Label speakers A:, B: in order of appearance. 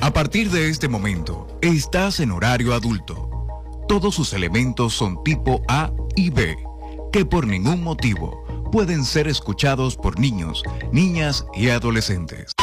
A: A partir de este momento, estás en horario adulto. Todos sus elementos son tipo A y B, que por ningún motivo pueden ser escuchados por niños, niñas y adolescentes.